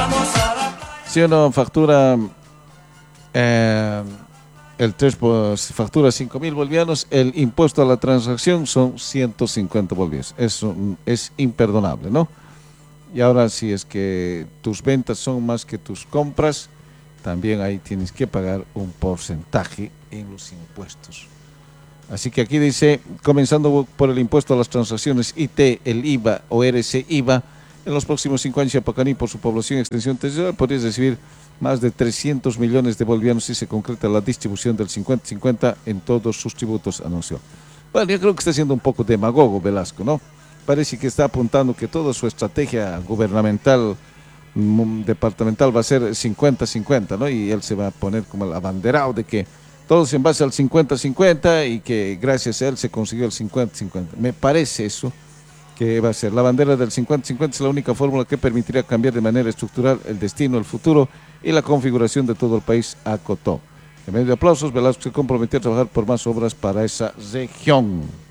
Si uno factura el 3 factura 5.000 bolivianos, el impuesto a la transacción son 150 bolivianos. Eso es imperdonable, ¿no? Y ahora si es que tus ventas son más que tus compras, también ahí tienes que pagar un porcentaje en los impuestos. Así que aquí dice, comenzando por el impuesto a las transacciones IT, el IVA o RC-IVA, en los próximos 5 años Chapacaní, por su población y extensión territorial, podría recibir más de 300 millones de bolivianos si se concreta la distribución del 50-50 en todos sus tributos, anunció. Bueno, yo creo que está siendo un poco demagogo Velasco, ¿no? Parece que está apuntando que toda su estrategia gubernamental, departamental va a ser 50-50, ¿no? Y él se va a poner como el abanderado de que todos en base al 50-50 y que gracias a él se consiguió el 50-50. Me parece eso, que va a ser la bandera del 50-50, es la única fórmula que permitiría cambiar de manera estructural el destino, el futuro y la configuración de todo el país, acotó. En medio de aplausos, Velasco se comprometió a trabajar por más obras para esa región.